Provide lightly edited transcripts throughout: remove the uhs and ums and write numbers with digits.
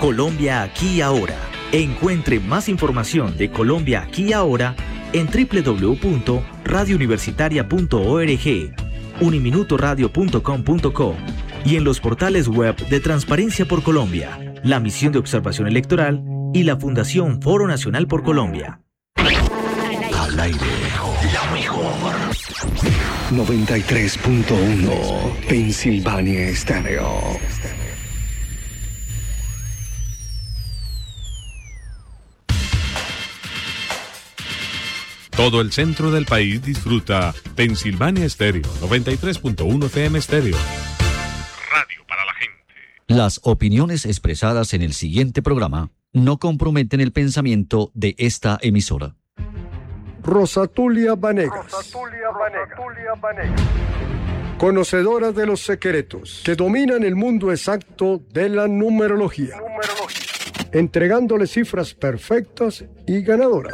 Colombia aquí y ahora. Encuentre más información de Colombia aquí y ahora en www.radiouniversitaria.org, uniminutoradio.com.co y en los portales web de Transparencia por Colombia, la Misión de Observación Electoral y la Fundación Foro Nacional por Colombia. Al aire, la mejor. 93.1 Pensilvania Estéreo. Todo el centro del país disfruta Pensilvania Estéreo, 93.1 FM Estéreo. Radio para la gente. Las opiniones expresadas en el siguiente programa no comprometen el pensamiento de esta emisora. Rosatulia Vanegas. Conocedora de los secretos que dominan el mundo exacto de la numerología. Entregándole cifras perfectas y ganadoras.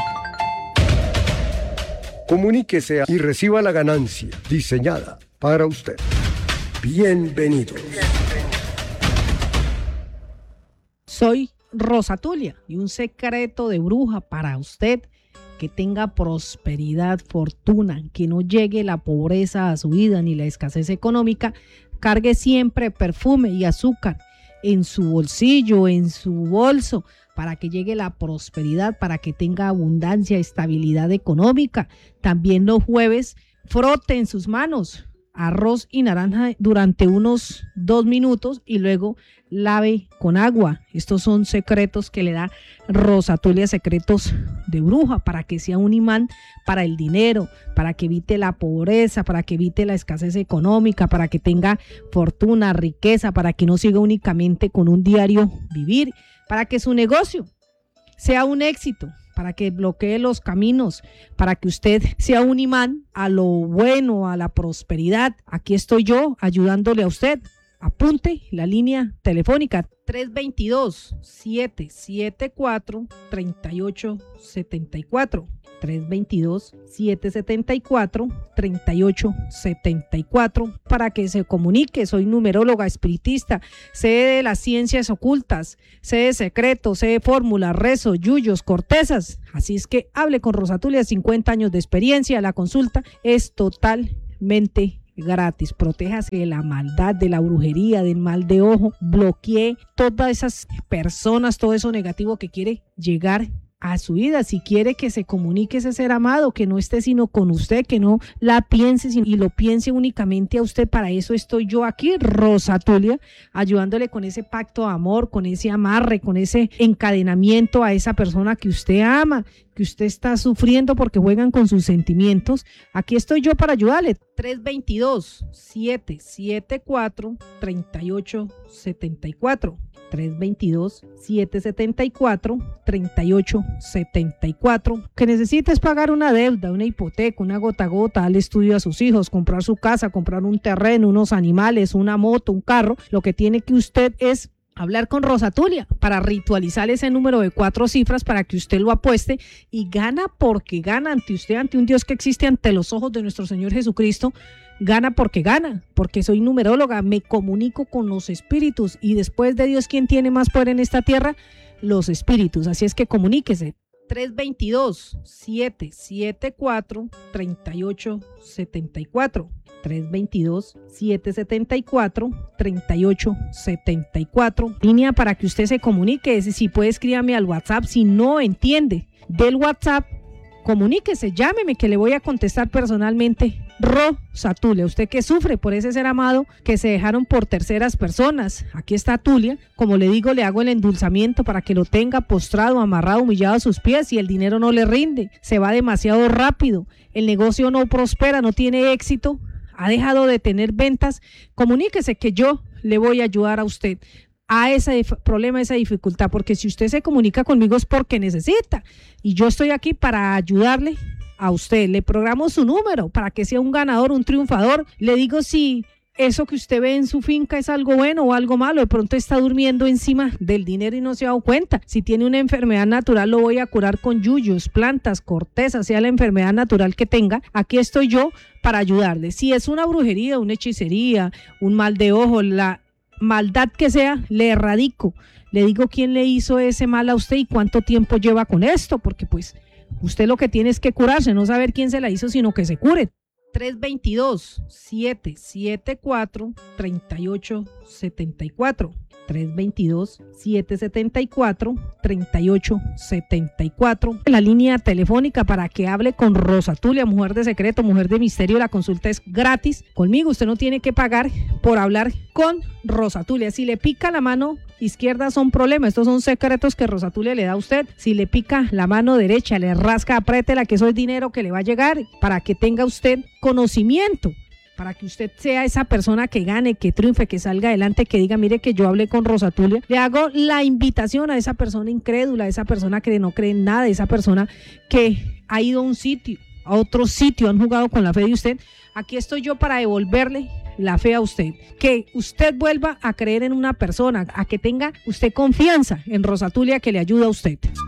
Comuníquese y reciba la ganancia diseñada para usted. Bienvenidos. Soy Rosatulia y un secreto de bruja para usted: que tenga prosperidad, fortuna, que no llegue la pobreza a su vida ni la escasez económica. Cargue siempre perfume y azúcar en su bolsillo, en su bolso, para que llegue la prosperidad, para que tenga abundancia, estabilidad económica. También los jueves, frote en sus manos arroz y naranja durante unos 2 minutos y luego lave con agua. Estos son secretos que le da Rosatulia, secretos de bruja, para que sea un imán para el dinero, para que evite la pobreza, para que evite la escasez económica, para que tenga fortuna, riqueza, para que no siga únicamente con un diario vivir, para que su negocio sea un éxito, para que bloquee los caminos, para que usted sea un imán a lo bueno, a la prosperidad. Aquí estoy yo ayudándole a usted. Apunte la línea telefónica 322-774-3874. 322-774-3874 para que se comunique. Soy numeróloga, espiritista, sé de las ciencias ocultas, sé de secretos, sé de fórmulas, rezos, yuyos, cortezas. Así es que hable con Rosatulia, 50 años de experiencia. La consulta es totalmente gratis. Protéjase de la maldad, de la brujería, del mal de ojo. Bloquee todas esas personas, todo eso negativo que quiere llegar a su vida. Si quiere que se comunique ese ser amado, que no esté sino con usted, que no la piense y lo piense únicamente a usted, para eso estoy yo aquí, Rosatulia, ayudándole con ese pacto de amor, con ese amarre, con ese encadenamiento a esa persona que usted ama, que usted está sufriendo porque juegan con sus sentimientos. Aquí estoy yo para ayudarle. 322-774-3874. 322-774-3874. Que necesites pagar una deuda, una hipoteca, una gota a gota, darle estudio a sus hijos, comprar su casa, comprar un terreno, unos animales, una moto, un carro. Lo que tiene que usted es hablar con Rosatulia para ritualizar ese número de 4 cifras para que usted lo apueste y gana porque gana ante usted, ante un Dios que existe ante los ojos de nuestro Señor Jesucristo. Gana, porque soy numeróloga, me comunico con los espíritus y después de Dios, ¿quién tiene más poder en esta tierra? Los espíritus. Así es que comuníquese. 322-774-3874. 322-774-3874. Línea para que usted se comunique. Si puede, escríbame al WhatsApp. Si no entiende del WhatsApp, comuníquese, llámeme, que le voy a contestar personalmente. Rosatulia, usted que sufre por ese ser amado que se dejaron por terceras personas, aquí está Tulia. Como le digo, le hago el endulzamiento para que lo tenga postrado, amarrado, humillado a sus pies, y el dinero no le rinde, se va demasiado rápido, el negocio no prospera, no tiene éxito, ha dejado de tener ventas. Comuníquese que yo le voy a ayudar a usted a ese problema, a esa dificultad, porque si usted se comunica conmigo es porque necesita, y yo estoy aquí para ayudarle a usted. Le programo su número para que sea un ganador, un triunfador. Le digo si eso que usted ve en su finca es algo bueno o algo malo. De pronto está durmiendo encima del dinero y no se ha dado cuenta. Si tiene una enfermedad natural, lo voy a curar con yuyos, plantas, cortezas, sea la enfermedad natural que tenga. Aquí estoy yo para ayudarle. Si es una brujería, una hechicería, un mal de ojo, maldad que sea, le erradico. Le digo quién le hizo ese mal a usted y cuánto tiempo lleva con esto, porque pues usted lo que tiene es que curarse, no saber quién se la hizo, sino que se cure. 322-774-3874. 322-774-3874. La línea telefónica para que hable con Rosatulia, mujer de secreto, mujer de misterio. La consulta es gratis. Conmigo usted no tiene que pagar por hablar con Rosatulia. Si le pica la mano izquierda son problemas, estos son secretos que Rosatulia le da a usted. Si le pica la mano derecha, le rasca, apriétela, que eso es dinero que le va a llegar para que tenga usted conocimiento, para que usted sea esa persona que gane, que triunfe, que salga adelante, que diga, mire que yo hablé con Rosatulia. Le hago la invitación a esa persona incrédula, a esa persona que no cree en nada, a esa persona que ha ido a un sitio, a otro sitio, han jugado con la fe de usted. Aquí estoy yo para devolverle la fe a usted, que usted vuelva a creer en una persona, a que tenga usted confianza en Rosatulia, que le ayuda a usted.